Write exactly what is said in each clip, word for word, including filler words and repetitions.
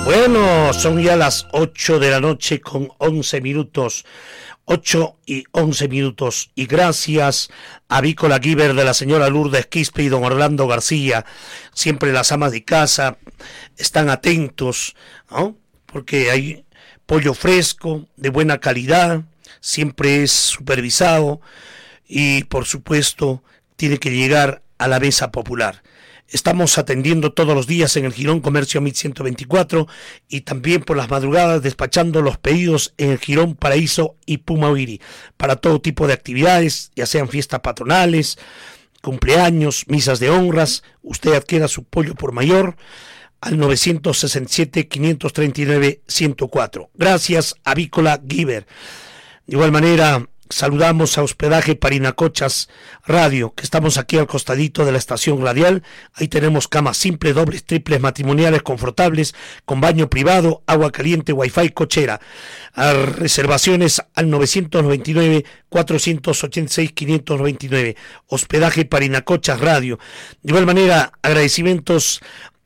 Bueno, son ya las ocho de la noche con once minutos. ocho y once minutos. Y gracias a Avícola Giver de la señora Lourdes Quispe y don Orlando García. Siempre las amas de casa están atentos, ¿no? Porque hay pollo fresco, de buena calidad, siempre es supervisado y, por supuesto, tiene que llegar a la mesa popular. Estamos atendiendo todos los días en el Jirón Comercio mil ciento veinticuatro y también por las madrugadas despachando los pedidos en el Jirón Paraíso y Pumahuiri para todo tipo de actividades, ya sean fiestas patronales, cumpleaños, misas de honras. Usted adquiera su pollo por mayor al nueve seis siete, cinco tres nueve, uno cero cuatro. Gracias, Avícola Giver. De igual manera, saludamos a Hospedaje Parinacochas Radio, que estamos aquí al costadito de la estación radial. Ahí tenemos camas simples, dobles, triples, matrimoniales, confortables, con baño privado, agua caliente, wifi, cochera. A reservaciones al nueve nueve nueve, cuatro ocho seis, cinco nueve nueve. Hospedaje Parinacochas Radio. De igual manera, agradecimientos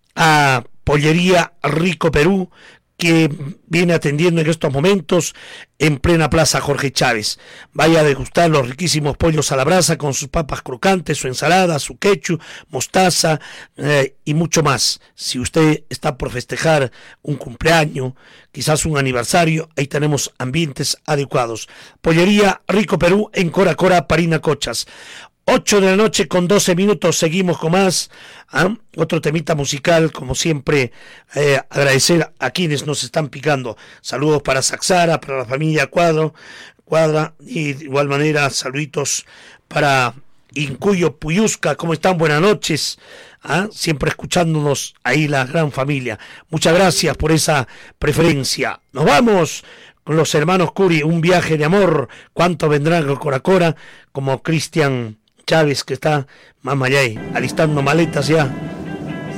a Pollería Rico Perú, que viene atendiendo en estos momentos en plena Plaza Jorge Chávez. Vaya a degustar los riquísimos pollos a la brasa con sus papas crocantes, su ensalada, su ketchup, mostaza eh, y mucho más. Si usted está por festejar un cumpleaños, quizás un aniversario, ahí tenemos ambientes adecuados. Pollería Rico Perú en Cora Cora, Parinacochas. ocho de la noche con doce minutos, seguimos con más, ¿ah? Otro temita musical, como siempre, eh, agradecer a quienes nos están picando. Saludos para Saxara, para la familia Cuadro, Cuadra, y de igual manera, saluditos para Incuyo Puyusca. ¿Cómo están? Buenas noches, ¿ah? Siempre escuchándonos ahí la gran familia. Muchas gracias por esa preferencia. Nos vamos con los hermanos Curi, un viaje de amor. ¿Cuánto vendrán con Cora Cora? Como Cristian Chávez, que está Mamayay alistando maletas ya